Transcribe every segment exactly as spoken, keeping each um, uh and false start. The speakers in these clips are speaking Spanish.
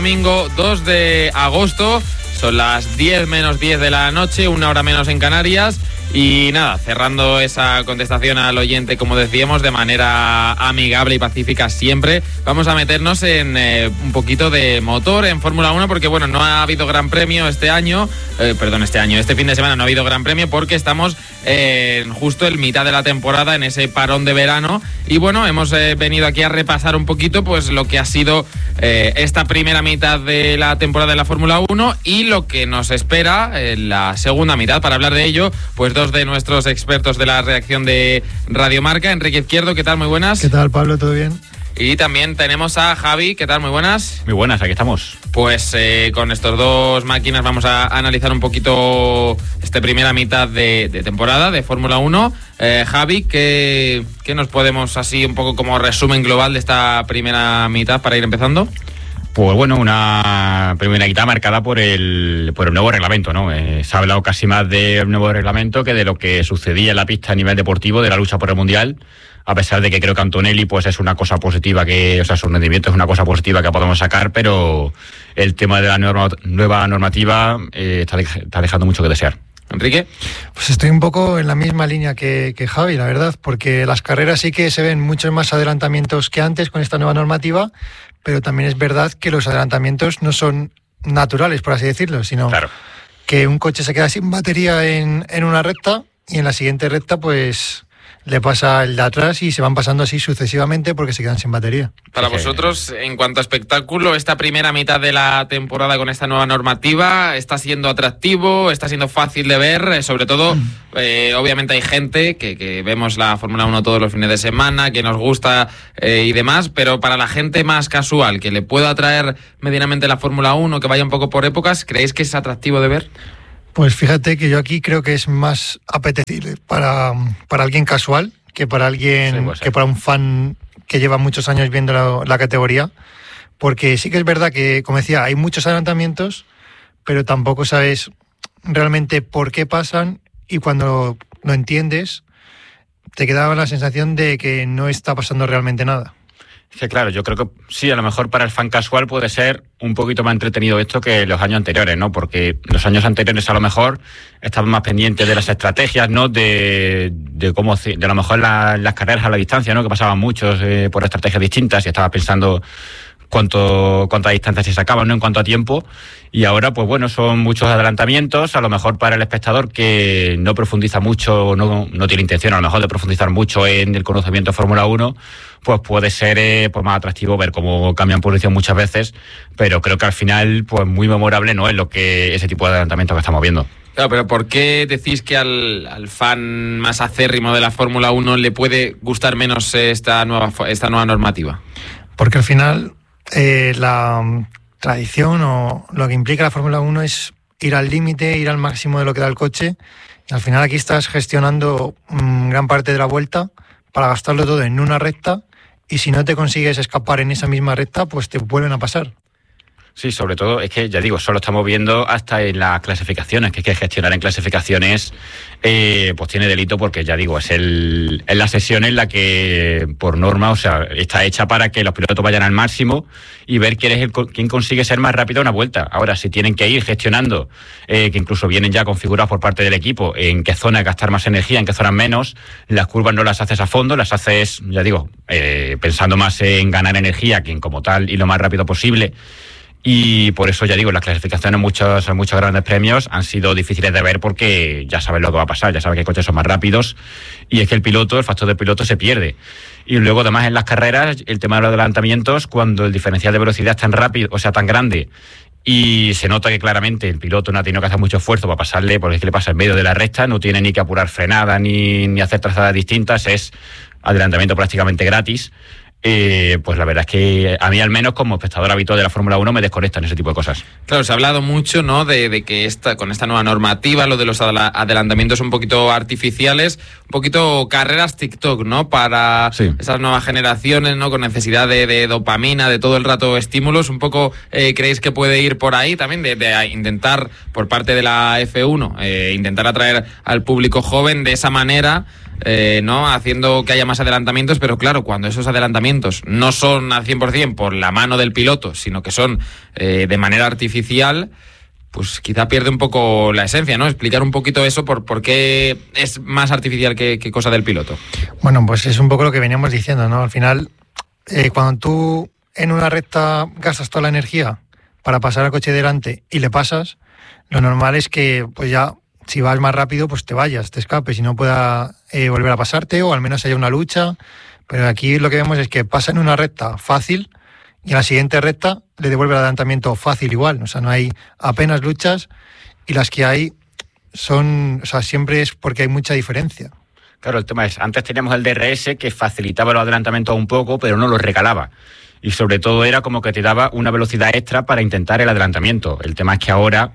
Domingo dos de agosto, son las diez menos diez de la noche, una hora menos en Canarias. Y nada, cerrando esa contestación al oyente, como decíamos, de manera amigable y pacífica siempre, vamos a meternos en eh, un poquito de motor en Fórmula uno, porque bueno, no ha habido gran premio este año, eh, perdón, este año, este fin de semana no ha habido gran premio porque estamos eh, justo en mitad de la temporada, en ese parón de verano, y bueno, hemos eh, venido aquí a repasar un poquito pues lo que ha sido eh, esta primera mitad de la temporada de la Fórmula uno y lo que nos espera en la segunda mitad. Para hablar de ello, pues dos de nuestros expertos de la redacción de Radio Marca. Enrique Izquierdo, ¿qué tal? Muy buenas. ¿Qué tal, Pablo? ¿Todo bien? Y también tenemos a Javi, ¿qué tal? Muy buenas. Muy buenas, aquí estamos. Pues eh, con estos dos máquinas vamos a analizar un poquito esta primera mitad de, de temporada de Fórmula uno. Eh, Javi, ¿qué, ¿qué nos podemos así un poco como resumen global de esta primera mitad para ir empezando? Pues bueno, una primera mitad marcada por el por el nuevo reglamento, ¿no? Eh, se ha hablado casi más del nuevo reglamento que de lo que sucedía en la pista a nivel deportivo, de la lucha por el Mundial, a pesar de que creo que Antonelli pues es una cosa positiva, que, o sea, su rendimiento es una cosa positiva que podemos sacar, pero el tema de la nueva, nueva normativa eh, está, de, está dejando mucho que desear. Enrique. Pues estoy un poco en la misma línea que, que Javi, la verdad, porque las carreras sí que se ven muchos más adelantamientos que antes con esta nueva normativa, pero también es verdad que los adelantamientos no son naturales, por así decirlo, sino claro, que un coche se queda sin batería en, en una recta y en la siguiente recta pues le pasa el de atrás y se van pasando así sucesivamente porque se quedan sin batería. Para vosotros, en cuanto a espectáculo, esta primera mitad de la temporada con esta nueva normativa, ¿está siendo atractivo? ¿Está siendo fácil de ver? Sobre todo, eh, obviamente hay gente que, que vemos la Fórmula uno todos los fines de semana, que nos gusta eh, y demás, pero para la gente más casual, que le pueda atraer medianamente la Fórmula uno, que vaya un poco por épocas, ¿creéis que es atractivo de ver? Pues fíjate que yo aquí creo que es más apetecible para, para alguien casual que para alguien, sí, que para un fan que lleva muchos años viendo la, la categoría, porque sí que es verdad que, como decía, hay muchos adelantamientos, pero tampoco sabes realmente por qué pasan, y cuando lo entiendes te queda la sensación de que no está pasando realmente nada. Es que claro, yo creo que sí, a lo mejor para el fan casual puede ser un poquito más entretenido esto que los años anteriores, ¿no? Porque los años anteriores a lo mejor estaban más pendientes de las estrategias, ¿no? De, de cómo, de a lo mejor la, las carreras a la distancia, ¿no? Que pasaban muchos eh, por estrategias distintas y estaba pensando cuánto cuánta distancia se sacaban, ¿no? En cuanto a tiempo. Y ahora, pues bueno, son muchos adelantamientos, a lo mejor para el espectador que no profundiza mucho, no, no tiene intención a lo mejor de profundizar mucho en el conocimiento de Fórmula uno, pues puede ser eh, pues más atractivo ver cómo cambian posición muchas veces, pero creo que al final, pues muy memorable no es lo que ese tipo de adelantamiento que estamos viendo. Claro, pero ¿por qué decís que al, al fan más acérrimo de la Fórmula uno le puede gustar menos esta nueva, esta nueva normativa? Porque al final eh, la tradición o lo que implica la Fórmula uno es ir al límite, ir al máximo de lo que da el coche, y al final aquí estás gestionando mmm, gran parte de la vuelta para gastarlo todo en una recta, y si no te consigues escapar en esa misma recta, pues te vuelven a pasar. Sí, sobre todo, es que ya digo, solo estamos viendo hasta en las clasificaciones, que es que gestionar en clasificaciones eh, pues tiene delito, porque ya digo, es, el, es la sesión en la que por norma, o sea, está hecha para que los pilotos vayan al máximo y ver quién es el, quién consigue ser más rápido una vuelta. Ahora, si tienen que ir gestionando, eh, que incluso vienen ya configurados por parte del equipo, en qué zona gastar más energía, en qué zonas menos, las curvas no las haces a fondo, las haces, ya digo, eh, pensando más en ganar energía que en como tal y lo más rápido posible. Y por eso, ya digo, las clasificaciones en muchos, en muchos grandes premios han sido difíciles de ver, porque ya sabes lo que va a pasar, ya sabes que coches son más rápidos, y es que el piloto, el factor del piloto se pierde. Y luego, además, en las carreras, el tema de los adelantamientos, cuando el diferencial de velocidad es tan rápido, o sea, tan grande, y se nota que claramente el piloto no ha tenido que hacer mucho esfuerzo para pasarle, porque es que le pasa en medio de la recta, no tiene ni que apurar frenada ni, ni hacer trazadas distintas, es adelantamiento prácticamente gratis. Eh, pues la verdad es que a mí, al menos como espectador habitual de la Fórmula uno, me desconectan ese tipo de cosas. Claro, se ha hablado mucho, ¿no?, de, de que esta, con esta nueva normativa, lo de los adelantamientos un poquito artificiales, un poquito carreras TikTok, ¿no?, para sí. esas nuevas generaciones, ¿no?, con necesidad de, de dopamina, de todo el rato estímulos. Un poco, eh, ¿creéis que puede ir por ahí también, de, de intentar, por parte de la F uno, eh, intentar atraer al público joven de esa manera? eh, ¿no? Haciendo que haya más adelantamientos, pero claro, cuando esos adelantamientos no son al cien por ciento por la mano del piloto, sino que son eh, de manera artificial, pues quizá pierde un poco la esencia, ¿no? Explicar un poquito eso, por, por qué es más artificial que, que cosa del piloto. Bueno, pues es un poco lo que veníamos diciendo, ¿no? Al final, eh, cuando tú en una recta gastas toda la energía para pasar al coche delante y le pasas, lo normal es que pues ya, si vas más rápido, pues te vayas, te escapes y no pueda eh, volver a pasarte, o al menos haya una lucha. Pero aquí lo que vemos es que pasa en una recta fácil y en la siguiente recta le devuelve el adelantamiento fácil igual. O sea, no hay apenas luchas, y las que hay son, o sea, siempre es porque hay mucha diferencia. Claro, el tema es, antes teníamos el D R S que facilitaba los adelantamientos un poco, pero no los regalaba. Y sobre todo era como que te daba una velocidad extra para intentar el adelantamiento. El tema es que ahora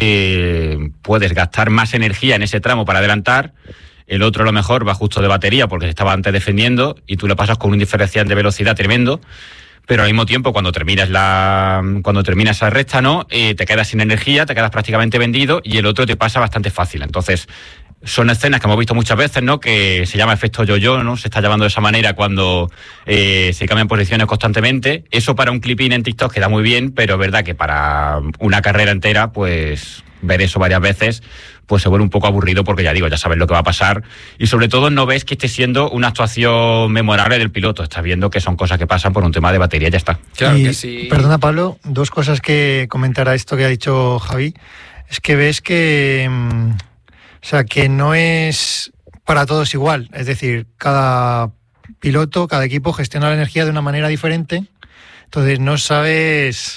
eh, puedes gastar más energía en ese tramo para adelantar. El otro a lo mejor va justo de batería porque se estaba antes defendiendo y tú lo pasas con un diferencial de velocidad tremendo. Pero al mismo tiempo, cuando terminas la cuando terminas esa recta, ¿no? Eh, te quedas sin energía, te quedas prácticamente vendido, y el otro te pasa bastante fácil. Entonces, son escenas que hemos visto muchas veces, ¿no? Que se llama efecto yo-yo, ¿no? Se está llamando de esa manera cuando eh, se cambian posiciones constantemente. Eso para un clipín en TikTok queda muy bien, pero es verdad que para una carrera entera, pues ver eso varias veces, pues se vuelve un poco aburrido, porque ya digo, ya sabes lo que va a pasar, y sobre todo no ves que esté siendo una actuación memorable del piloto, estás viendo que son cosas que pasan por un tema de batería y ya está. Claro y, que sí. Perdona, Pablo, dos cosas que comentar a esto que ha dicho Javi. Es que ves que, o sea, que no es para todos igual, es decir, cada piloto, cada equipo gestiona la energía de una manera diferente, entonces no sabes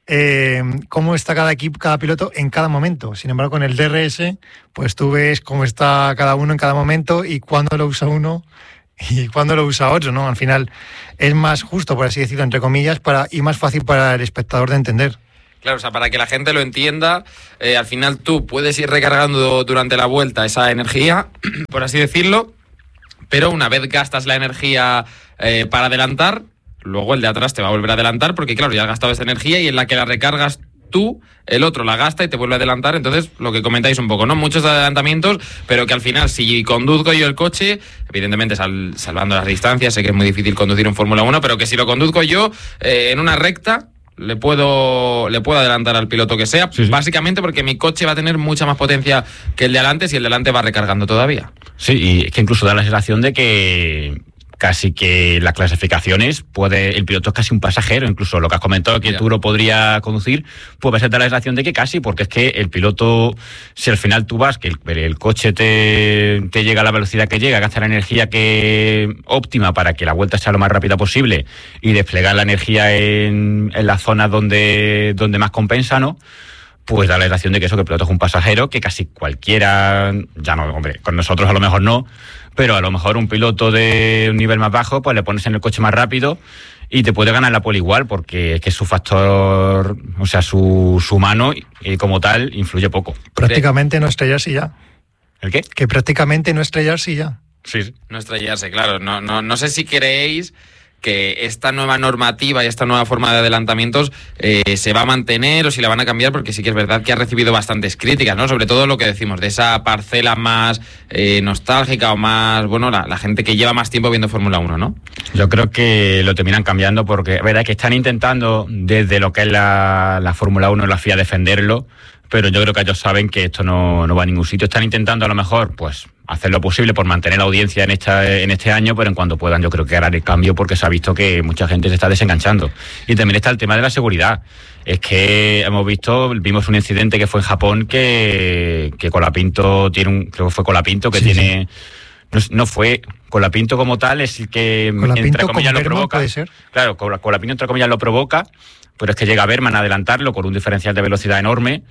Eh, cómo está cada equipo, cada piloto en cada momento. Sin embargo, con el D R S, pues tú ves cómo está cada uno en cada momento y cuándo lo usa uno y cuándo lo usa otro, ¿no? Al final es más justo, por así decirlo, entre comillas, para y más fácil para el espectador de entender. Claro, o sea, para que la gente lo entienda, eh, al final tú puedes ir recargando durante la vuelta esa energía, por así decirlo, pero una vez gastas la energía eh, para adelantar, luego el de atrás te va a volver a adelantar, porque claro, ya has gastado esa energía, y en la que la recargas tú, el otro la gasta y te vuelve a adelantar. Entonces, lo que comentáis un poco, ¿no? Muchos adelantamientos, pero que al final, si conduzco yo el coche, evidentemente sal, salvando las distancias, sé que es muy difícil conducir en Fórmula uno, pero que si lo conduzco yo eh, en una recta, le puedo le puedo adelantar al piloto que sea, sí, sí. Básicamente porque mi coche va a tener mucha más potencia que el de adelante, si el de adelante va recargando todavía. Sí, y es que incluso da la sensación de que casi que las clasificaciones puede, el piloto es casi un pasajero, incluso lo que has comentado, que yeah. tú lo podría conducir, pues va a ser la sensación de que casi, porque es que el piloto, si al final tú vas, que el, el coche te, te llega a la velocidad que llega, gasta la energía que óptima para que la vuelta sea lo más rápida posible y desplegar la energía en, en las zonas donde, donde más compensa, ¿no? Pues da la sensación de que eso, que el piloto es un pasajero, que casi cualquiera, ya no, hombre, con nosotros a lo mejor no, pero a lo mejor un piloto de un nivel más bajo, pues le pones en el coche más rápido y te puede ganar la pole igual, porque es que su factor, o sea, su, su mano eh, como tal influye poco. Prácticamente no estrellarse ya. ¿El qué? Que prácticamente no estrellarse ya. Sí, sí. No estrellarse, claro. No, no, no sé si creéis que esta nueva normativa y esta nueva forma de adelantamientos eh, se va a mantener o si la van a cambiar, porque sí que es verdad que ha recibido bastantes críticas, ¿no? Sobre todo lo que decimos, de esa parcela más eh, nostálgica o más, bueno, la, la gente que lleva más tiempo viendo Fórmula uno, ¿no? Yo creo que lo terminan cambiando porque, es verdad que están intentando desde lo que es la, la Fórmula uno y la F I A defenderlo, pero yo creo que ellos saben que esto no, no va a ningún sitio. Están intentando a lo mejor, pues, hacer lo posible por mantener la audiencia en esta en este año, pero en cuanto puedan yo creo que harán el cambio, porque se ha visto que mucha gente se está desenganchando. Y también está el tema de la seguridad. Es que hemos visto, vimos un incidente que fue en Japón que, que Colapinto tiene un, creo que fue Colapinto que sí, tiene... Sí. No, no fue Colapinto como tal, es el que Colapinto entre comillas lo provoca. ¿Puede ser? Claro, Colapinto entre comillas lo provoca, pero es que llega a Berman a adelantarlo con un diferencial de velocidad enorme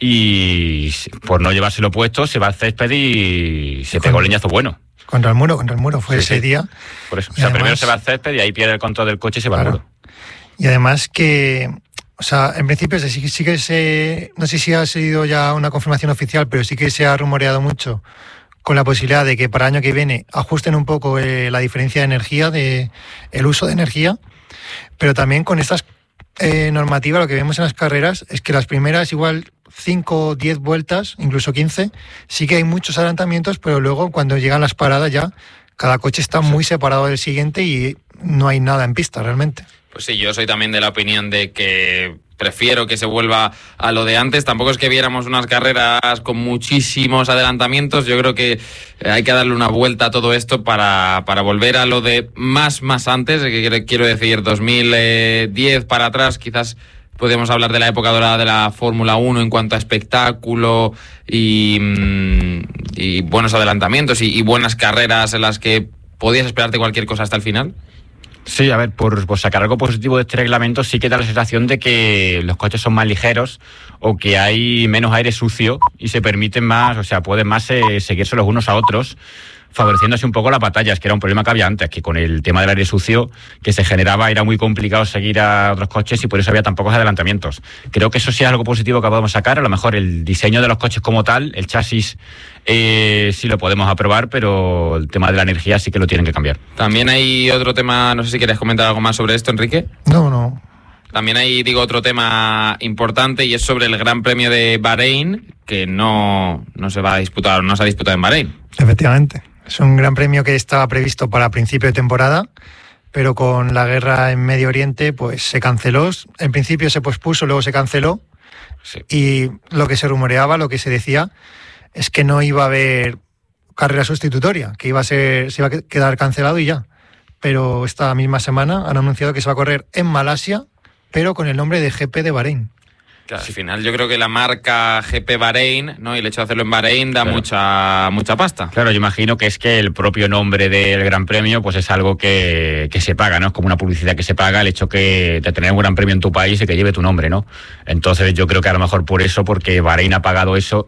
y por no llevárselo puesto se va al césped y se pegó el leñazo bueno. Contra el muro, contra el muro fue sí, ese sí. día. Por eso, o sea, además, primero se va al césped y ahí pierde el control del coche y se va claro. al muro. Y además que, o sea, en principio sí, sí que se, no sé si ha sido ya una confirmación oficial, pero sí que se ha rumoreado mucho con la posibilidad de que para el año que viene ajusten un poco eh, la diferencia de energía, de el uso de energía, pero también con estas eh, normativas lo que vemos en las carreras es que las primeras igual cinco, diez vueltas, incluso quince, sí que hay muchos adelantamientos, pero luego cuando llegan las paradas ya, cada coche está muy separado del siguiente y no hay nada en pista realmente. Pues sí, yo soy también de la opinión de que prefiero que se vuelva a lo de antes. Tampoco es que viéramos unas carreras con muchísimos adelantamientos. Yo creo que hay que darle una vuelta a todo esto para, para volver a lo de más, más antes. Quiero decir, dos mil diez para atrás, quizás podemos hablar de la época dorada de la Fórmula uno en cuanto a espectáculo y, y buenos adelantamientos y, y buenas carreras en las que podías esperarte cualquier cosa hasta el final. Sí, a ver, por, por sacar algo positivo de este reglamento, sí que da la sensación de que los coches son más ligeros o que hay menos aire sucio y se permiten más, o sea, pueden más eh, seguirse los unos a otros, favoreciéndose un poco las batallas, que era un problema que había antes, que con el tema del aire sucio que se generaba era muy complicado seguir a otros coches y por eso había tan pocos adelantamientos. Creo que eso sí es algo positivo que podemos sacar. A lo mejor el diseño de los coches como tal, el chasis, eh, sí lo podemos aprobar, pero el tema de la energía sí que lo tienen que cambiar. También hay otro tema, no sé si quieres comentar algo más sobre esto, Enrique. No, no. También hay, digo, otro tema importante y es sobre el Gran Premio de Bahrein, que no, no se va a disputar, no se ha disputado en Bahrein. Efectivamente. Es un gran premio que estaba previsto para principio de temporada, pero con la guerra en Medio Oriente pues se canceló. En principio se pospuso, luego se canceló. Sí. Y lo que se rumoreaba, lo que se decía, es que no iba a haber carrera sustitutoria, que iba a ser, se iba a quedar cancelado y ya. Pero esta misma semana han anunciado que se va a correr en Malasia, pero con el nombre de G P de Bahrein. Claro, al final yo creo que la marca G P Bahrein, ¿no? Y el hecho de hacerlo en Bahrein da claro. mucha mucha pasta. Claro, yo imagino que es que el propio nombre del Gran Premio pues es algo que, que se paga, ¿no? Es como una publicidad que se paga, el hecho que de tener un Gran Premio en tu país y que lleve tu nombre, ¿no? Entonces yo creo que a lo mejor por eso, porque Bahrein ha pagado eso,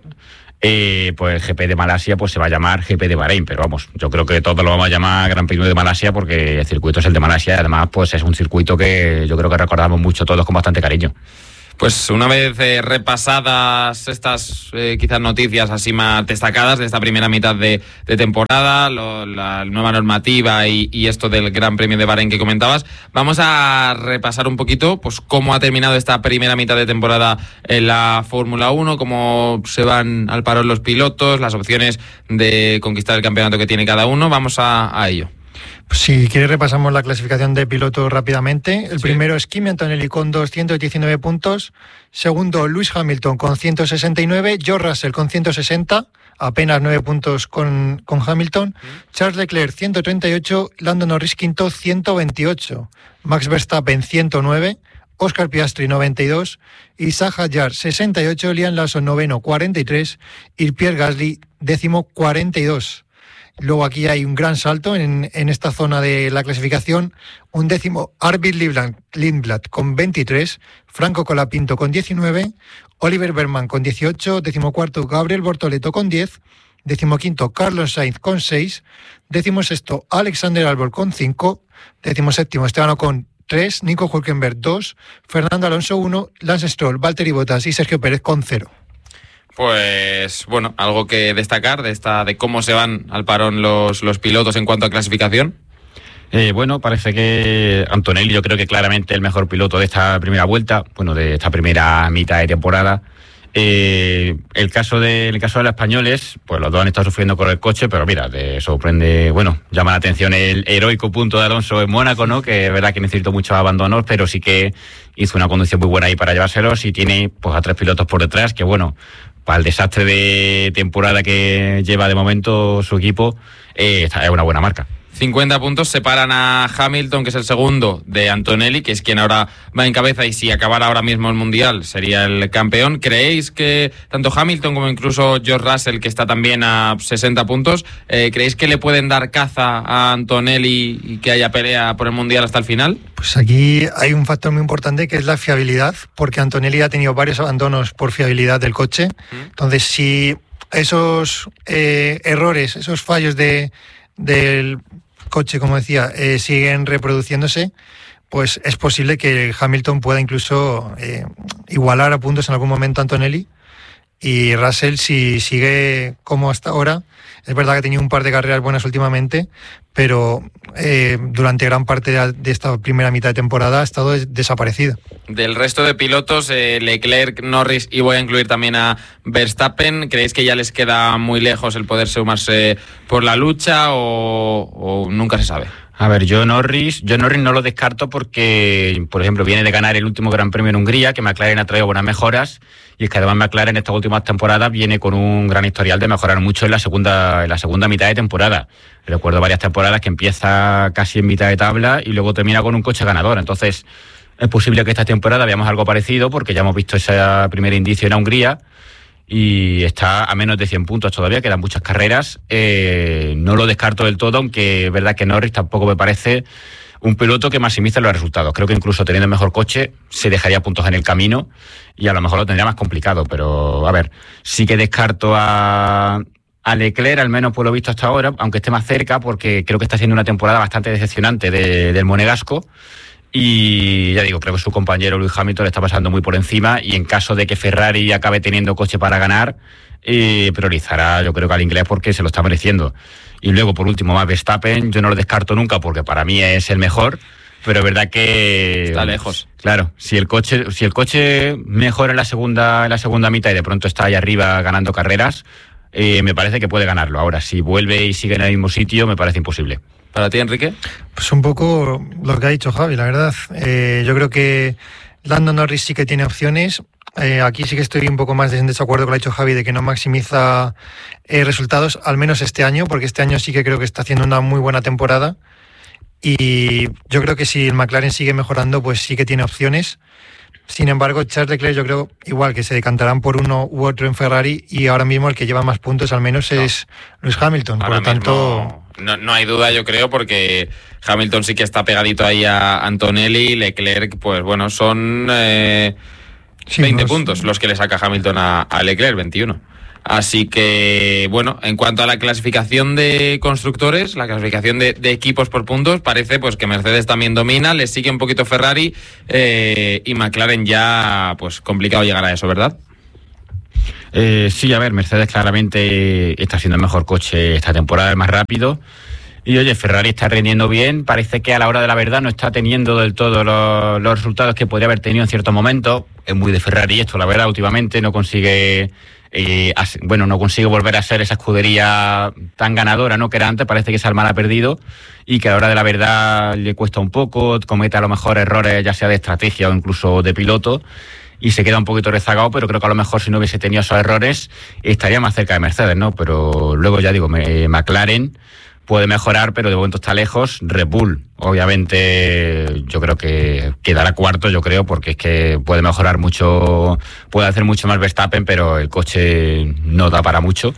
eh, pues el G P de Malasia pues se va a llamar G P de Bahrein, pero vamos, yo creo que todos lo vamos a llamar Gran Premio de Malasia porque el circuito es el de Malasia y además pues es un circuito que yo creo que recordamos mucho todos con bastante cariño. Pues una vez eh, repasadas estas eh, quizás noticias así más destacadas de esta primera mitad de, de temporada, lo, la nueva normativa y, y esto del Gran Premio de Bahrein que comentabas, vamos a repasar un poquito pues cómo ha terminado esta primera mitad de temporada en la Fórmula uno, cómo se van al parón los pilotos, las opciones de conquistar el campeonato que tiene cada uno. Vamos a, a ello. Si quieres repasamos la clasificación de pilotos rápidamente. El sí. primero es Kimi Antonelli con doscientos diecinueve puntos. Segundo, Lewis Hamilton con ciento sesenta y nueve. George Russell con ciento sesenta, apenas nueve puntos con, con Hamilton. Sí. Charles Leclerc ciento treinta y ocho. Lando Norris quinto ciento veintiocho. Max Verstappen ciento nueve. Oscar Piastri noventa y dos. Isaac Hadjar sesenta y ocho. Liam Lawson noveno cuarenta y tres. Y Pierre Gasly décimo cuarenta y dos. Luego aquí hay un gran salto en, en esta zona de la clasificación. Un décimo, Arvid Lindblad con veintitrés, Franco Colapinto con diecinueve, Oliver Berman con dieciocho, decimocuarto Gabriel Bortoleto con diez, decimoquinto Carlos Sainz con seis, decimosexto Alexander Albon con cinco, decimoséptimo Esteban Ocon tres, Nico Hülkenberg dos, Fernando Alonso uno, Lance Stroll, Valtteri Bottas y Sergio Pérez con cero. Pues bueno, algo que destacar de esta de cómo se van al parón los, los pilotos en cuanto a clasificación. Eh, bueno, parece que Antonelli yo creo que claramente el mejor piloto de esta primera vuelta, bueno, de esta primera mitad de temporada. Eh, el caso de el caso de los españoles, pues los dos han estado sufriendo con el coche, pero mira, te sorprende, bueno, llama la atención el heroico punto de Alonso en Mónaco, ¿no? Que es verdad que necesitó muchos abandonos, pero sí que hizo una conducción muy buena ahí para llevárselos y tiene pues a tres pilotos por detrás, que bueno, para el desastre de temporada que lleva de momento su equipo, eh, es una buena marca. cincuenta puntos separan a Hamilton, que es el segundo, de Antonelli, que es quien ahora va en cabeza y si acabara ahora mismo el Mundial sería el campeón. ¿Creéis que tanto Hamilton como incluso George Russell, que está también a sesenta puntos, eh, creéis que le pueden dar caza a Antonelli y que haya pelea por el Mundial hasta el final? Pues aquí hay un factor muy importante que es la fiabilidad, porque Antonelli ha tenido varios abandonos por fiabilidad del coche. Entonces, si esos eh, errores, esos fallos de del coche, como decía, eh, siguen reproduciéndose, pues es posible que Hamilton pueda incluso eh, igualar a puntos en algún momento a Antonelli Y Russell, si sigue como hasta ahora, es verdad que ha tenido un par de carreras buenas últimamente, pero eh, durante gran parte de, de esta primera mitad de temporada ha estado des- desaparecido. Del resto de pilotos, eh, Leclerc, Norris y voy a incluir también a Verstappen, ¿creéis que ya les queda muy lejos el poder sumarse por la lucha o, o nunca se sabe? A ver, yo Norris, yo Norris no lo descarto porque, por ejemplo, viene de ganar el último Gran Premio en Hungría, que McLaren ha traído buenas mejoras, y es que además McLaren en estas últimas temporadas viene con un gran historial de mejorar mucho en la segunda, en la segunda mitad de temporada. Recuerdo varias temporadas que empieza casi en mitad de tabla y luego termina con un coche ganador. Entonces, es posible que esta temporada veamos algo parecido porque ya hemos visto ese primer indicio en Hungría. Y está a menos de cien puntos todavía, quedan muchas carreras. Eh, no lo descarto del todo, aunque es verdad que Norris tampoco me parece un piloto que maximice los resultados. Creo que incluso teniendo el mejor coche se dejaría puntos en el camino y a lo mejor lo tendría más complicado. Pero, a ver, sí que descarto a, a Leclerc, al menos por lo visto hasta ahora, aunque esté más cerca, porque creo que está siendo una temporada bastante decepcionante de, del monegasco. Y ya digo, creo que su compañero Lewis Hamilton le está pasando muy por encima y en caso de que Ferrari acabe teniendo coche para ganar, eh, priorizará yo creo que al inglés porque se lo está mereciendo. Y luego, por último, más Verstappen, yo no lo descarto nunca porque para mí es el mejor, pero es verdad que... Está lejos. Claro, si el coche si el coche mejora en la segunda en la segunda mitad y de pronto está ahí arriba ganando carreras, eh, me parece que puede ganarlo. Ahora, si vuelve y sigue en el mismo sitio, me parece imposible. ¿Para ti, Enrique? Pues un poco lo que ha dicho Javi, la verdad. Eh, yo creo que Lando Norris sí que tiene opciones. Eh, aquí sí que estoy un poco más en desacuerdo con lo que ha dicho Javi de que no maximiza eh, resultados, al menos este año, porque este año sí que creo que está haciendo una muy buena temporada. Y yo creo que si el McLaren sigue mejorando, pues sí que tiene opciones. Sin embargo, Charles Leclerc yo creo igual que se decantarán por uno u otro en Ferrari y ahora mismo el que lleva más puntos al menos no. es Lewis Hamilton. Ahora por lo tanto... No, no hay duda, yo creo, porque Hamilton sí que está pegadito ahí a Antonelli y Leclerc, pues bueno, son eh, sí, veinte no puntos los que le saca Hamilton a, a Leclerc, veintiuno. Así que, bueno, en cuanto a la clasificación de constructores, la clasificación de, de equipos por puntos, parece pues que Mercedes también domina, le sigue un poquito Ferrari eh, y McLaren ya, pues complicado llegar a eso, ¿verdad? Eh, sí, a ver, Mercedes claramente está siendo el mejor coche esta temporada, el más rápido. Y oye, Ferrari está rendiendo bien, parece que a la hora de la verdad no está teniendo del todo los, los resultados que podría haber tenido en ciertos momentos. Es muy de Ferrari esto, la verdad, últimamente no consigue... Eh, bueno, no consigue volver a ser esa escudería tan ganadora, ¿no? Que era antes, parece que ese alma la ha perdido y que a la hora de la verdad le cuesta un poco, comete a lo mejor errores ya sea de estrategia o incluso de piloto y se queda un poquito rezagado, pero creo que a lo mejor si no hubiese tenido esos errores estaría más cerca de Mercedes, ¿no? Pero luego ya digo, me, McLaren puede mejorar, pero de momento está lejos. Red Bull, obviamente, yo creo que quedará cuarto, yo creo, porque es que puede mejorar mucho, puede hacer mucho más Verstappen, pero el coche no da para mucho.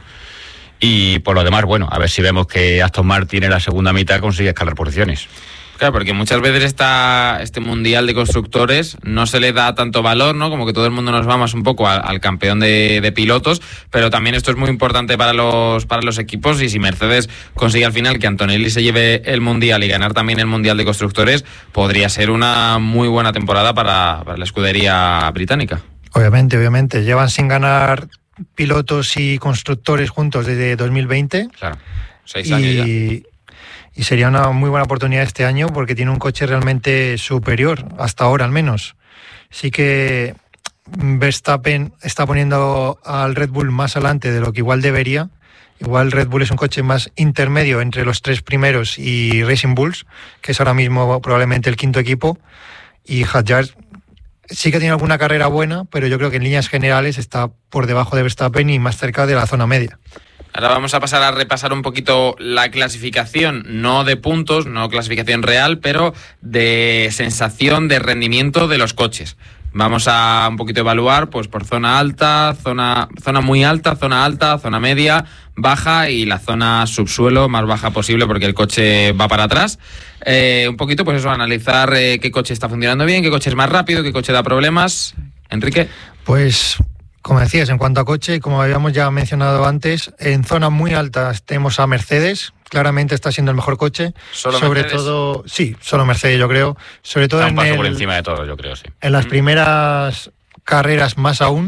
Y por lo demás, bueno, a ver si vemos que Aston Martin en la segunda mitad consigue escalar posiciones. Claro, porque muchas veces esta, este mundial de constructores no se le da tanto valor, ¿no? Como que todo el mundo nos va más un poco al, al campeón de, de pilotos, pero también esto es muy importante para los, para los equipos y si Mercedes consigue al final que Antonelli se lleve el mundial y ganar también el mundial de constructores, podría ser una muy buena temporada para, para la escudería británica. Obviamente, obviamente. Llevan sin ganar pilotos y constructores juntos desde dos mil veinte. Claro, seis años y... ya. Y sería una muy buena oportunidad este año porque tiene un coche realmente superior, hasta ahora al menos. Sí que Verstappen está poniendo al Red Bull más adelante de lo que igual debería. Igual Red Bull es un coche más intermedio entre los tres primeros y Racing Bulls, que es ahora mismo probablemente el quinto equipo. Y Hadjar sí que tiene alguna carrera buena, pero yo creo que en líneas generales está por debajo de Verstappen y más cerca de la zona media. Ahora vamos a pasar a repasar un poquito la clasificación, no de puntos, no clasificación real, pero de sensación de rendimiento de los coches. Vamos a un poquito evaluar pues por zona alta, zona, zona muy alta, zona alta, zona media, baja y la zona subsuelo más baja posible porque el coche va para atrás. Eh, un poquito pues eso, analizar eh, qué coche está funcionando bien, qué coche es más rápido, qué coche da problemas. Enrique. Pues... Como decías, en cuanto a coche, como habíamos ya mencionado antes, en zonas muy altas tenemos a Mercedes, claramente está siendo el mejor coche. ¿Solo sobre Mercedes? todo, sí, solo Mercedes yo creo. Sobre todo Está un en, paso el, por encima de todo, yo creo, sí. en las primeras carreras más aún,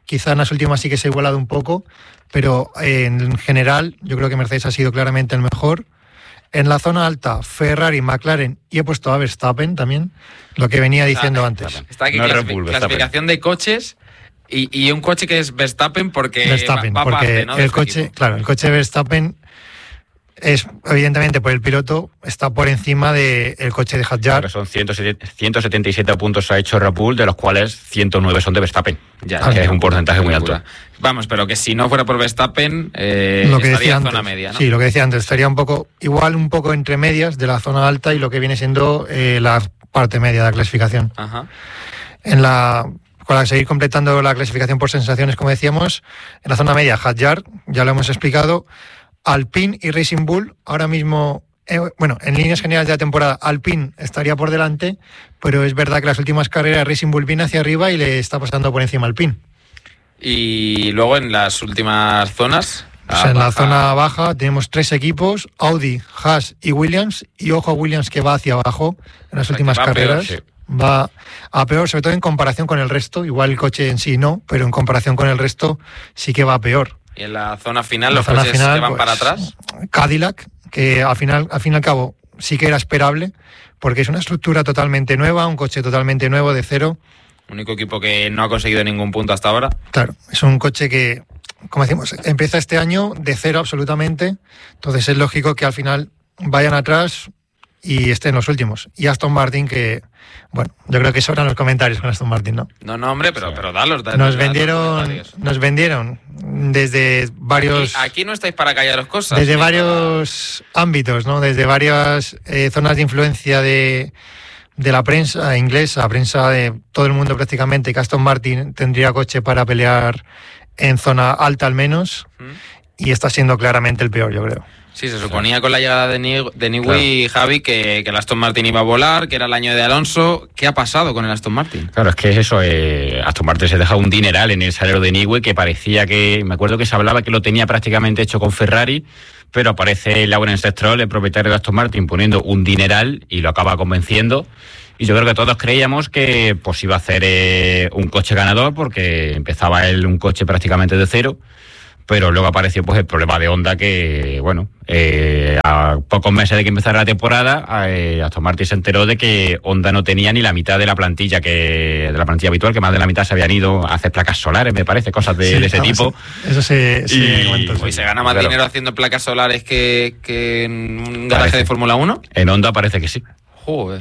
quizá en las últimas sí que se ha igualado un poco, pero eh, en general yo creo que Mercedes ha sido claramente el mejor. En la zona alta, Ferrari, McLaren, y he puesto a Verstappen también, lo que venía diciendo está, antes. Está aquí no clasific- Bull, clasificación de coches y, y un coche que es Verstappen porque Verstappen, va, va porque parte, ¿no? el coche, equipo. Claro, el coche de Verstappen es, evidentemente, por el piloto, está por encima del coche de Hadjar. Claro, son ciento setenta y siete puntos ha hecho Red Bull, de los cuales ciento nueve son de Verstappen. Ya, que ya, es un porcentaje muy alto. Vamos, pero que si no fuera por Verstappen, eh, lo que estaría en antes, zona media, ¿no? Sí, lo que decía antes, estaría un poco, igual un poco entre medias de la zona alta y lo que viene siendo eh, la parte media de la clasificación. Ajá. En la... Para seguir completando la clasificación por sensaciones, como decíamos, en la zona media, Hadjar, ya lo hemos explicado, Alpine y Racing Bull, ahora mismo, eh, bueno, en líneas generales de la temporada, Alpine estaría por delante, pero es verdad que las últimas carreras Racing Bull viene hacia arriba y le está pasando por encima Alpine. Y luego en las últimas zonas... Pues en la zona baja tenemos tres equipos, Audi, Haas y Williams, y ojo a Williams que va hacia abajo en las últimas carreras. Peor, sí. Va a peor, sobre todo en comparación con el resto. Igual el coche en sí no, pero en comparación con el resto sí que va a peor. Y en la zona final, los coches final, que van pues, para atrás. Cadillac, que al final, al fin y al cabo sí que era esperable, porque es una estructura totalmente nueva, un coche totalmente nuevo de cero. Único equipo que no ha conseguido ningún punto hasta ahora. Claro, es un coche que, como decimos, empieza este año de cero absolutamente. Entonces es lógico que al final vayan atrás y estén los últimos. Y Aston Martin, que, bueno, yo creo que sobran los comentarios con Aston Martin, ¿no? No, no, hombre, pero, pero dalos, dalos. Nos vendieron, nos vendieron desde varios... Aquí, aquí no estáis para callaros cosas. Desde varios para... ámbitos, ¿no? Desde varias eh, zonas de influencia de, de la prensa inglesa, prensa de todo el mundo prácticamente, que Aston Martin tendría coche para pelear en zona alta al menos, ¿Mm? Y está siendo claramente el peor, yo creo. Sí, se suponía con la llegada de, Ni- de Newey, claro. Javi, que, que el Aston Martin iba a volar, que era el año de Alonso. ¿Qué ha pasado con el Aston Martin? Claro, es que es eso, eh, Aston Martin se deja un dineral en el salario de Newey, que parecía que, me acuerdo que se hablaba que lo tenía prácticamente hecho con Ferrari, pero aparece Lawrence Stroll, el propietario de Aston Martin, poniendo un dineral y lo acaba convenciendo. Y yo creo que todos creíamos que pues iba a hacer eh, un coche ganador, porque empezaba él un coche prácticamente de cero. Pero luego apareció pues el problema de Honda, que, bueno, eh, a pocos meses de que empezara la temporada, eh, Aston Martin se enteró de que Honda no tenía ni la mitad de la plantilla que de la plantilla habitual, que más de la mitad se habían ido a hacer placas solares, me parece, cosas de, sí, de ese no, tipo. Eso, eso se, se y, comenta, sí. Pues se gana más claro. dinero haciendo placas solares que, que en un garaje parece. de Fórmula uno. En Honda parece que sí. Joder.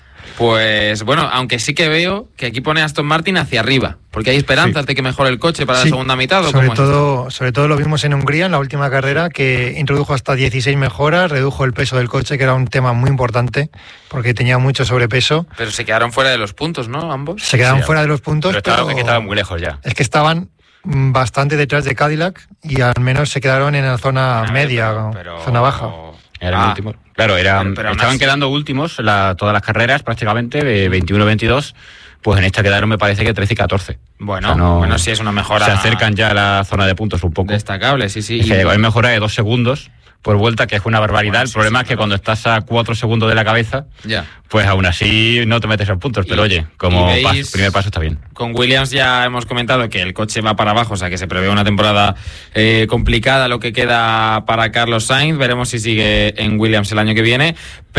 Pues bueno, aunque sí que veo que aquí pone Aston Martin hacia arriba, porque hay esperanzas sí. de que mejore el coche para sí. la segunda mitad. ¿O sobre, cómo todo, es? sobre todo lo vimos en Hungría, en la última carrera, que introdujo hasta dieciséis mejoras, redujo el peso del coche, que era un tema muy importante, porque tenía mucho sobrepeso. Pero se quedaron fuera de los puntos, ¿no? Ambos. Se quedaron sí, fuera de los puntos, pero, pero estaba, es que estaban muy lejos ya. Es que estaban bastante detrás de Cadillac y al menos se quedaron en la zona ah, media, pero, pero... zona baja. Eran ah, últimos. Claro, era, pero, pero estaban quedando últimos la, todas las carreras prácticamente, de veintiuno veintidós, pues en esta quedaron me parece que trece y catorce. Bueno, o sea, no, bueno, sí es una mejora. Se acercan ya a la zona de puntos un poco. Destacable, sí, sí. Es que hay mejora de dos segundos por vuelta, que es una barbaridad. Bueno, sí, el problema sí, es que claro. cuando estás a cuatro segundos de la cabeza, ya. pues aún así no te metes en puntos. Pero y, oye, como veis, paso, primer paso está bien. Con Williams ya hemos comentado que el coche va para abajo, o sea que se prevé una temporada eh, complicada lo que queda para Carlos Sainz. Veremos si sigue en Williams el año que viene.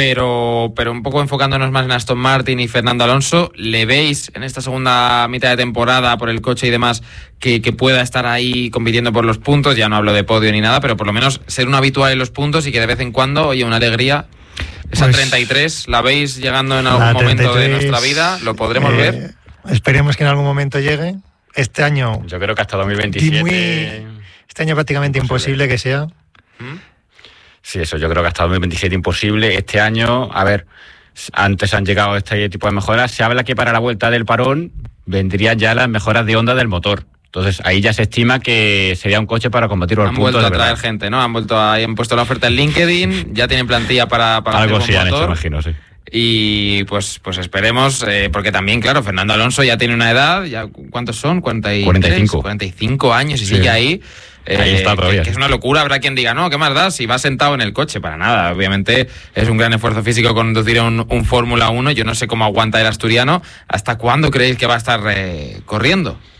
Pero, pero un poco enfocándonos más en Aston Martin y Fernando Alonso, ¿le veis en esta segunda mitad de temporada por el coche y demás que, que pueda estar ahí compitiendo por los puntos? Ya no hablo de podio ni nada, pero por lo menos ser un habitual en los puntos y que de vez en cuando, oye, una alegría. Esa pues, treinta y tres, ¿la veis llegando en algún momento de nuestra vida? ¿Lo podremos eh, ver? Esperemos que en algún momento llegue. Este año... Yo creo que hasta dos mil veintisiete... Muy, este año prácticamente imposible, imposible que sea. ¿Mm? Sí, eso yo creo que hasta dos mil veintisiete imposible. Este año, a ver, antes han llegado este tipo de mejoras. Se habla que para la vuelta del parón vendrían ya las mejoras de Honda del motor. Entonces ahí ya se estima que sería un coche para combatir los puntos. Han vuelto a traer verdad. gente, ¿no? Han vuelto a, han puesto la oferta en LinkedIn, ya tienen plantilla para, para algo hacer sí han motor. hecho, imagino, sí. Y pues pues esperemos, eh, porque también, claro, Fernando Alonso ya tiene una edad, ya ¿cuántos son? cuarenta y tres, cuarenta y cinco. cuarenta y cinco años y sí. sigue ahí. Eh, ahí está todavía. Que, que es una locura, habrá quien diga, no, ¿qué más da? Si va sentado en el coche, para nada. Obviamente es un gran esfuerzo físico conducir un, un Fórmula uno, yo no sé cómo aguanta el asturiano. ¿Hasta cuándo creéis que va a estar eh, corriendo?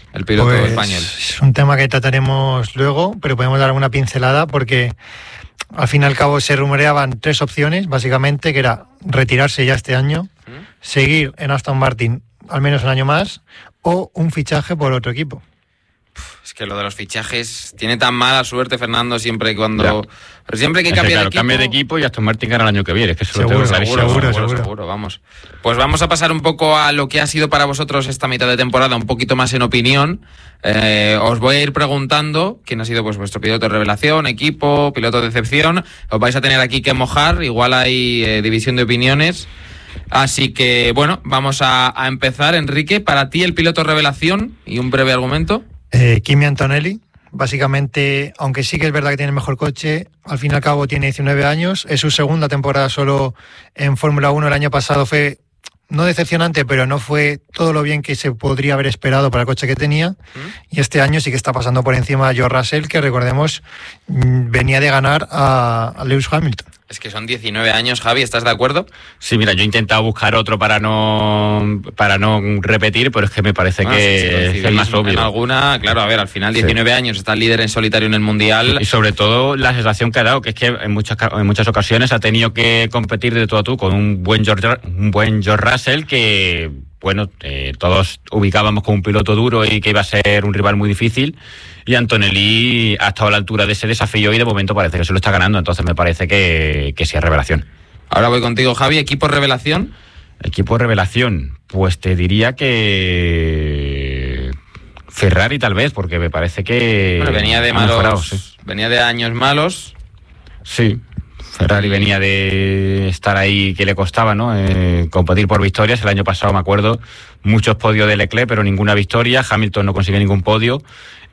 el piloto pues español? Es un tema que trataremos luego, pero podemos dar una pincelada porque al fin y al cabo se rumoreaban tres opciones, básicamente, que era retirarse ya este año, ¿Mm? seguir en Aston Martin al menos un año más, o un fichaje por otro equipo. Es que lo de los fichajes tiene tan mala suerte, Fernando, siempre cuando pero siempre que cambia claro, de equipo. Cambia de equipo y Aston Martin gana el año que viene, es que eso seguro, lo tengo seguro, clarísimo. seguro, seguro, seguro, seguro, vamos. Pues vamos a pasar un poco a lo que ha sido para vosotros esta mitad de temporada, un poquito más en opinión. Eh, os voy a ir preguntando quién ha sido pues vuestro piloto de revelación, equipo, piloto de decepción. Os vais a tener aquí que mojar, igual hay eh, división de opiniones. Así que, bueno, vamos a, a empezar. Enrique, para ti el piloto revelación y un breve argumento. Eh, Kimi Antonelli, básicamente, aunque sí que es verdad que tiene el mejor coche, al fin y al cabo tiene diecinueve años, es su segunda temporada solo en Fórmula uno, el año pasado fue no decepcionante, pero no fue todo lo bien que se podría haber esperado para el coche que tenía, ¿Mm? y este año sí que está pasando por encima a George Russell, que recordemos venía de ganar a, a Lewis Hamilton. Es que son diecinueve años, Javi, ¿estás de acuerdo? Sí, mira, yo he intentado buscar otro para no para no repetir, pero es que me parece ah, que sí, sí, es el más obvio. En alguna, claro, a ver, al final diecinueve sí. años, está líder en solitario en el Mundial. Y sobre todo la sensación que ha dado, que es que en muchas en muchas ocasiones ha tenido que competir de tú a tú con un buen George, un buen George Russell que, bueno, eh, todos ubicábamos como un piloto duro y que iba a ser un rival muy difícil. Y Antonelli ha estado a la altura de ese desafío y de momento parece que se lo está ganando, entonces me parece que, que sí es revelación. Ahora voy contigo, Javi. ¿Equipo revelación? Equipo revelación, pues te diría que Ferrari tal vez, porque me parece que bueno, venía de malos, mejorado, sí. venía de años malos. Sí, Ferrari y... venía de estar ahí que le costaba, ¿no? Eh, competir por victorias. El año pasado, me acuerdo, muchos podios de Leclerc, pero ninguna victoria. Hamilton no consigue ningún podio.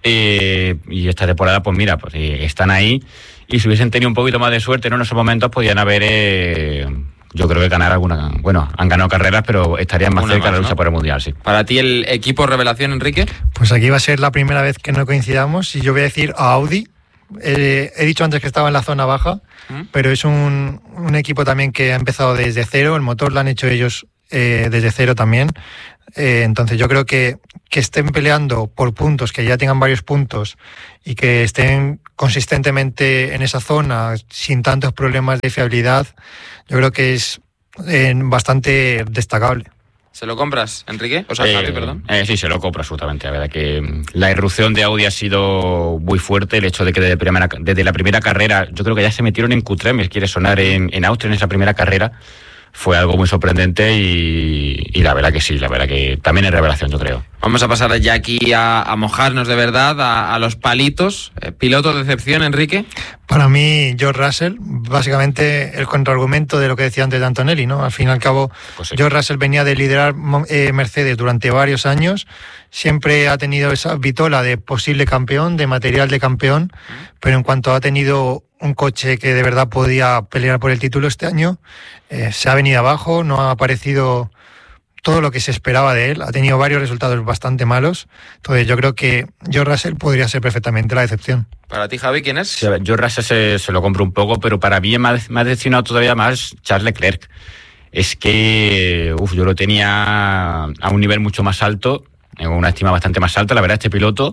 Eh, y esta temporada, pues mira, pues eh, están ahí. Y si hubiesen tenido un poquito más de suerte, ¿no? En esos momentos podían haber, eh, yo creo que ganar alguna. Bueno, han ganado carreras, pero estarían más cerca de la lucha, ¿no?, por el Mundial, sí. Para ti, el equipo revelación, Enrique. Pues aquí va a ser la primera vez que no coincidamos. Y yo voy a decir a Audi. Eh, he dicho antes que estaba en la zona baja, ¿Mm? pero es un, un equipo también que ha empezado desde cero. El motor lo han hecho ellos eh, desde cero también. Eh, entonces yo creo que, que estén peleando por puntos, que ya tengan varios puntos y que estén consistentemente en esa zona sin tantos problemas de fiabilidad, yo creo que es eh, bastante destacable. ¿Se lo compras, Enrique? O sea, eh, Javi, perdón. Eh, sí, se lo compro absolutamente. La verdad que la irrupción de Audi ha sido muy fuerte. El hecho de que desde, primera, desde la primera carrera, yo creo que ya se metieron en Q tres, me quiere sonar, en, en Austria en esa primera carrera. Fue algo muy sorprendente y, y la verdad que sí, la verdad que también es revelación, yo creo. Vamos a pasar ya aquí a, a mojarnos de verdad, a, a los palitos. Eh, ¿Piloto de excepción, Enrique? Para mí, George Russell, básicamente el contraargumento de lo que decía antes de Antonelli, ¿no? Al fin y al cabo, pues sí. George Russell venía de liderar eh, Mercedes durante varios años, siempre ha tenido esa vitola de posible campeón, de material de campeón, pero en cuanto ha tenido un coche que de verdad podía pelear por el título este año, eh, se ha venido abajo, no ha aparecido todo lo que se esperaba de él, ha tenido varios resultados bastante malos, entonces yo creo que George Russell podría ser perfectamente la decepción. Para ti, Javi, ¿quién es? Sí, a ver, George Russell se, se lo compro un poco, pero para mí me ha, me ha decepcionado todavía más Charles Leclerc. Es que uf, yo lo tenía a un nivel mucho más alto, en una estima bastante más alta, la verdad, este piloto.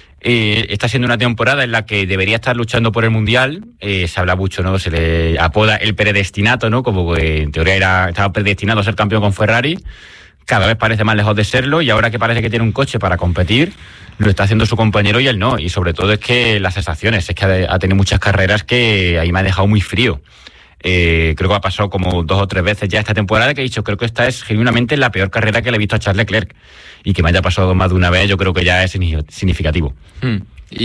Eh, está siendo una temporada en la que debería estar luchando por el Mundial. Eh, se habla mucho, ¿no? Se le apoda el predestinato, ¿no? Como que en teoría era, estaba predestinado a ser campeón con Ferrari. Cada vez parece más lejos de serlo y ahora que parece que tiene un coche para competir, lo está haciendo su compañero y él no. Y sobre todo es que las sensaciones, es que ha, ha tenido muchas carreras que ahí me ha dejado muy frío. Eh, creo que ha pasado como dos o tres veces ya esta temporada que he dicho, creo que esta es genuinamente la peor carrera que le he visto a Charles Leclerc. Y que me haya pasado más de una vez, yo creo que ya es significativo. Hmm.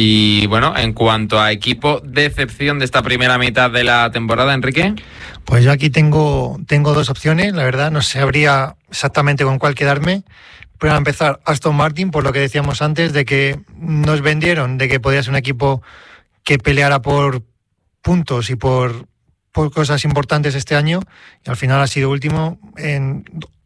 Y bueno, en cuanto a equipo de excepción de esta primera mitad de la temporada, Enrique. Pues yo aquí tengo, tengo dos opciones, la verdad, no sabría exactamente con cuál quedarme. Pero a empezar, Aston Martin, por lo que decíamos antes, de que nos vendieron, de que podía ser un equipo que peleara por puntos y por, por cosas importantes este año, y al final ha sido último en...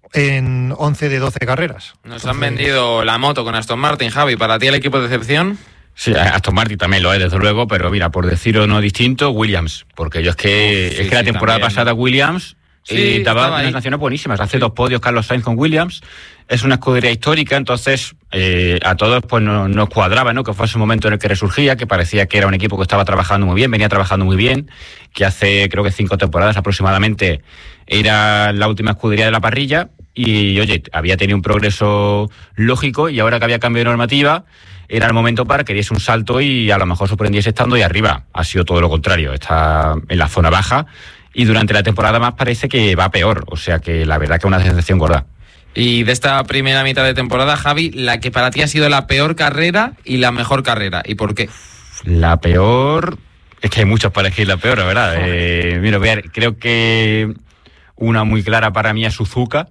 en once de doce carreras. Nos Entonces... han vendido la moto con Aston Martin, Javi. ¿Para ti el equipo de excepción? Sí, Aston Martin también lo es, desde luego, pero mira, por decir uno distinto, Williams. Porque yo es que, Uf, sí, es que la sí, temporada también. pasada Williams Sí, y daba unas naciones buenísimas. Hace sí. dos podios Carlos Sainz con Williams. Es una escudería histórica, entonces eh, a todos pues no, nos cuadraba, ¿no? Que fue ese momento en el que resurgía, que parecía que era un equipo que estaba trabajando muy bien, venía trabajando muy bien, que hace creo que cinco temporadas aproximadamente era la última escudería de la parrilla y, oye, había tenido un progreso lógico y ahora que había cambio de normativa era el momento para que diese un salto y a lo mejor sorprendiese estando ahí arriba. Ha sido todo lo contrario, está en la zona baja y durante la temporada más parece que va peor, o sea que la verdad que es una decepción gorda. Y de esta primera mitad de temporada, Javi, la que para ti ha sido la peor carrera y la mejor carrera, ¿y por qué? La peor... Es que hay muchos para elegir la peor, la verdad. Eh, mira, ver, creo que una muy clara para mí es Suzuka,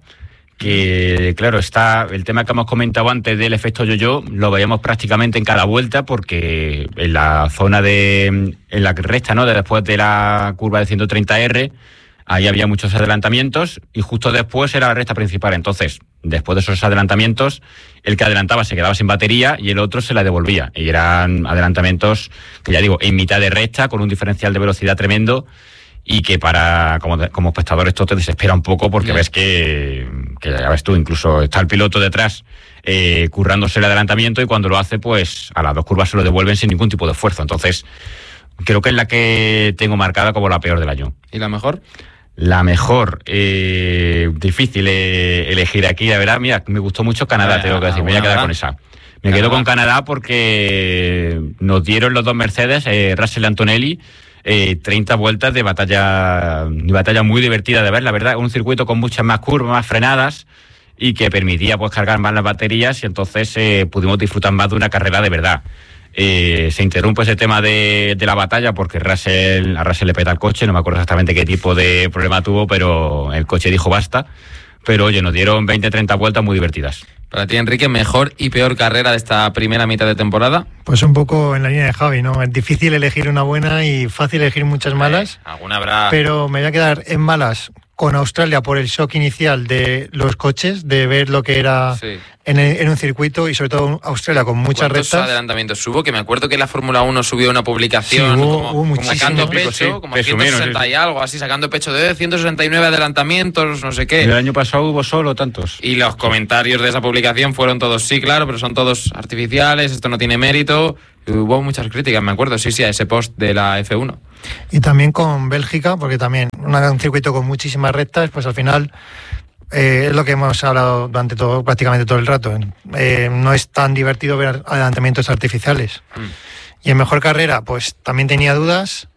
que claro, está el tema que hemos comentado antes del efecto yo-yo, lo veíamos prácticamente en cada vuelta, porque en la zona de... en la recta, ¿no?, de después de la curva de ciento treinta erre, ahí había muchos adelantamientos y justo después era la recta principal. Entonces, después de esos adelantamientos, el que adelantaba se quedaba sin batería y el otro se la devolvía. Y eran adelantamientos que, ya digo, en mitad de recta, con un diferencial de velocidad tremendo y que para como, como espectador esto te desespera un poco porque sí. ves que, que, ya ves tú, incluso está el piloto detrás eh, currándose el adelantamiento y cuando lo hace, pues a las dos curvas se lo devuelven sin ningún tipo de esfuerzo. Entonces, creo que es la que tengo marcada como la peor del año. ¿Y la mejor? La mejor, eh, difícil eh, elegir aquí, la verdad, mira, me gustó mucho Canadá, ah, tengo que decir, me voy a quedar con esa. Me Canadá. quedo con Canadá porque nos dieron los dos Mercedes, eh, Russell y Antonelli, eh, treinta vueltas de batalla, de batalla muy divertida de ver, la verdad, un circuito con muchas más curvas, más frenadas y que permitía pues cargar más las baterías y entonces eh, pudimos disfrutar más de una carrera de verdad. Eh, se interrumpe ese tema de, de la batalla porque Russell, a Russell le peta el coche, no me acuerdo exactamente qué tipo de problema tuvo, pero el coche dijo basta. Pero oye, nos dieron veinte treinta vueltas muy divertidas. Para ti, Enrique, ¿mejor y peor carrera de esta primera mitad de temporada? Pues un poco en la línea de Javi, ¿no? Es difícil elegir una buena y fácil elegir muchas malas. Eh, alguna habrá. Pero me voy a quedar en malas con Australia por el shock inicial de los coches, de ver lo que era sí. en, el, en un circuito y sobre todo Australia con muchas rectas. ¿Cuántos adelantamientos hubo? Que me acuerdo que la Fórmula uno subió una publicación sí, hubo, como, hubo como sacando pecho, sí, como ciento sesenta sí. y algo, así sacando pecho de ciento sesenta y nueve adelantamientos, no sé qué. El año pasado hubo solo tantos. Y los comentarios de esa publicación fueron todos, sí, claro, pero son todos artificiales, esto no tiene mérito. Y hubo muchas críticas, me acuerdo, sí, sí, a ese post de la efe uno. Y también con Bélgica, porque también un circuito con muchísimas rectas, pues al final eh, es lo que hemos hablado durante todo, prácticamente todo el rato. Eh, no es tan divertido ver adelantamientos artificiales. Mm. Y en mejor carrera, pues también tenía dudas.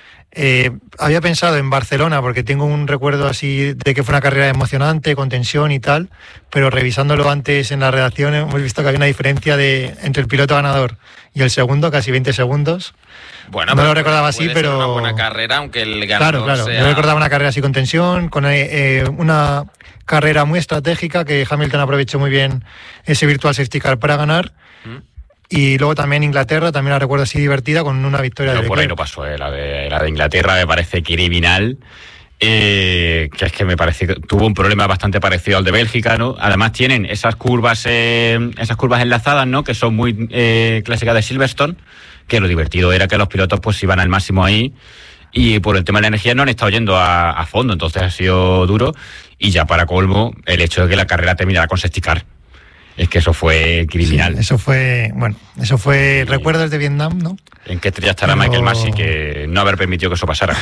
Eh, había pensado en Barcelona, porque tengo un recuerdo así de que fue una carrera emocionante, con tensión y tal, pero revisándolo antes en la redacción hemos visto que había una diferencia de entre el piloto ganador y el segundo, casi veinte segundos. Bueno, no lo recordaba así, pero... Ser una buena carrera, aunque el ganador Claro, claro. sea... Yo recordaba una carrera así con tensión, con eh, una carrera muy estratégica, que Hamilton aprovechó muy bien ese virtual safety car para ganar. ¿Mm? Y luego también Inglaterra, también la recuerdo así divertida, con una victoria Pero de por Leclerc. ahí no pasó, eh. la, de, la de Inglaterra me parece criminal. Eh, que es que me parece que tuvo un problema bastante parecido al de Bélgica, ¿no? Además tienen esas curvas eh, esas curvas enlazadas, ¿no? Que son muy eh, clásicas de Silverstone, que lo divertido era que los pilotos pues iban al máximo ahí y por el tema de la energía no han estado yendo a, a fondo, entonces ha sido duro y ya para colmo el hecho de que la carrera terminara con safety car. Es que eso fue criminal. Sí, eso fue, bueno, eso fue sí. Recuerdos de Vietnam, ¿no? ¿En qué estrella estará Pero... Michael Masi que no haber permitido que eso pasara?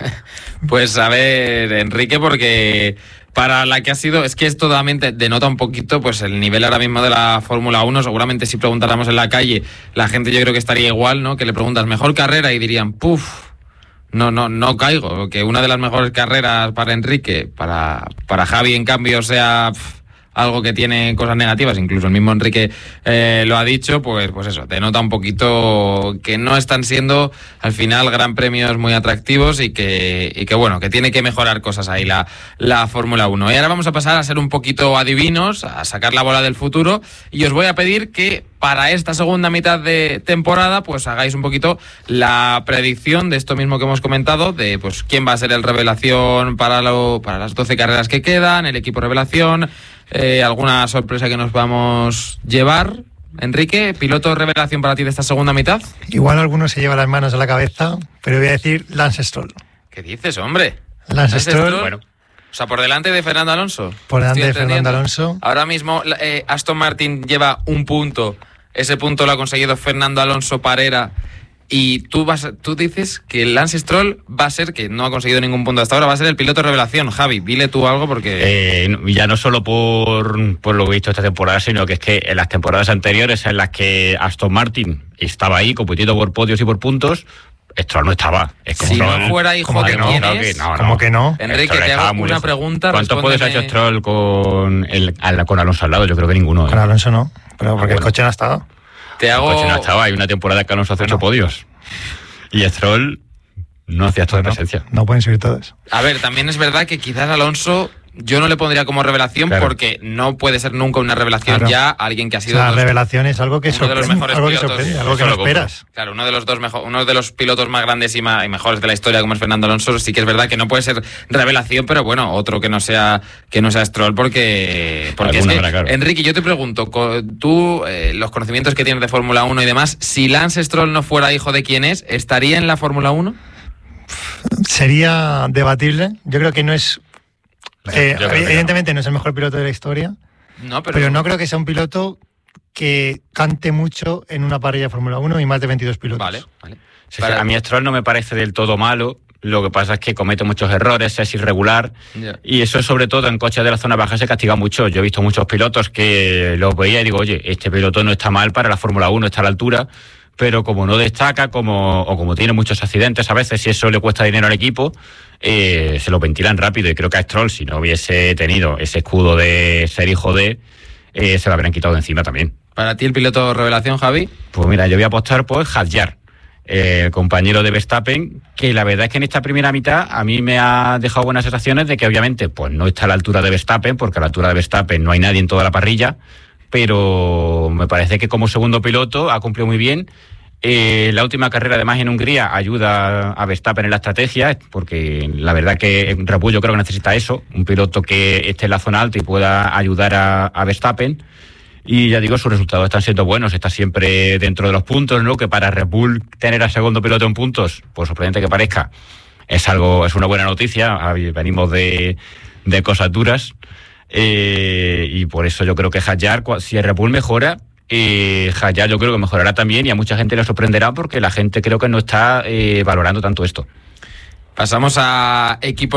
Pues a ver, Enrique, porque para la que ha sido, es que esto totalmente denota un poquito pues el nivel ahora mismo de la Fórmula uno. Seguramente si preguntáramos en la calle, la gente yo creo que estaría igual, ¿no? Que le preguntas mejor carrera y dirían, puf, no, no, no caigo. Que una de las mejores carreras para Enrique, para, para Javi en cambio sea... Pff, algo que tiene cosas negativas, incluso el mismo Enrique eh, lo ha dicho, pues, pues eso, denota un poquito que no están siendo al final gran premios muy atractivos y que, y que bueno, que tiene que mejorar cosas ahí la, la Fórmula uno. Y ahora vamos a pasar a ser un poquito adivinos, a sacar la bola del futuro, y os voy a pedir que para esta segunda mitad de temporada pues hagáis un poquito la predicción de esto mismo que hemos comentado, de pues quién va a ser el revelación para, lo, para las doce carreras que quedan, el equipo revelación, eh, alguna sorpresa que nos vamos a llevar. Enrique, piloto revelación para ti de esta segunda mitad. Igual alguno se lleva las manos a la cabeza, pero voy a decir Lance Stroll. ¿Qué dices, hombre? Lance, Lance Stroll, Stroll, bueno, sea, por delante de Fernando Alonso. Por delante de Fernando Alonso. Ahora mismo eh, Aston Martin lleva un punto. Ese punto lo ha conseguido Fernando Alonso Parera. Y tú vas, tú dices que Lance Stroll va a ser, que no ha conseguido ningún punto hasta ahora, va a ser el piloto revelación. Javi, dile tú algo porque... Eh, ya no solo por, por lo que he visto esta temporada, sino que es que en las temporadas anteriores en las que Aston Martin estaba ahí compitiendo por podios y por puntos, Stroll no estaba. Es como si Stroll, no fuera hijo de no, quién no, es... Que no, no. ¿Cómo que no? Enrique, te hago una pregunta. ¿Cuántos respóndeme... podios ha hecho Stroll con, el, con Alonso al lado? Yo creo que ninguno. ¿eh? Con Alonso no, pero porque ah, bueno. el coche no ha estado. Te hago... El coche no ha estado. Hay una temporada que Alonso hace bueno. ocho podios. Y Stroll no hacía toda bueno, presencia. No pueden subir todos. A ver, también es verdad que quizás Alonso yo no le pondría como revelación, claro, porque no puede ser nunca una revelación, claro, ya alguien que ha sido... La dos, revelación es algo que uno de los mejores algo pilotos, que sorprende, algo que no esperas. Claro, uno de los dos mejor, uno de los pilotos más grandes y, más, y mejores de la historia, como es Fernando Alonso, sí que es verdad que no puede ser revelación, pero bueno, otro que no sea que no sea Stroll, porque porque es que, claro. Enrique, yo te pregunto, tú, eh, los conocimientos que tienes de Fórmula uno y demás, si Lance Stroll no fuera hijo de quién es, ¿estaría en la Fórmula uno? Sería debatible. Yo creo que no es... Eh, evidentemente no. no es el mejor piloto de la historia, no, pero... pero no creo que sea un piloto que cante mucho en una parrilla de Fórmula uno y más de veintidós pilotos. Vale, vale. Sí, Para... A mí Stroll no me parece del todo malo, lo que pasa es que comete muchos errores, es irregular, yeah. y eso sobre todo en coches de la zona baja se castiga mucho. Yo he visto muchos pilotos que los veía y digo, oye, este piloto no está mal para la Fórmula uno, está a la altura, pero como no destaca, como o como tiene muchos accidentes a veces, y eso le cuesta dinero al equipo, eh, se lo ventilan rápido. Y creo que a Stroll, si no hubiese tenido ese escudo de ser hijo de, eh, se lo habrían quitado de encima también. ¿Para ti el piloto revelación, Javi? Pues mira, yo voy a apostar por Hadjar, eh, el compañero de Verstappen, que la verdad es que en esta primera mitad a mí me ha dejado buenas sensaciones de que obviamente pues no está a la altura de Verstappen, porque a la altura de Verstappen no hay nadie en toda la parrilla, pero me parece que como segundo piloto ha cumplido muy bien. Eh, la última carrera además en Hungría ayuda a Verstappen en la estrategia, porque la verdad que Red Bull yo creo que necesita eso, un piloto que esté en la zona alta y pueda ayudar a, a Verstappen. Y ya digo, sus resultados están siendo buenos, está siempre dentro de los puntos, ¿no? Que para Red Bull tener al segundo piloto en puntos, por sorprendente que parezca, es algo, es una buena noticia. Venimos de, de cosas duras. Eh, y por eso yo creo que Hadjar, si el Red Bull mejora, eh, Hadjar yo creo que mejorará también, y a mucha gente le sorprenderá porque la gente creo que no está eh, valorando tanto esto. Pasamos a equipos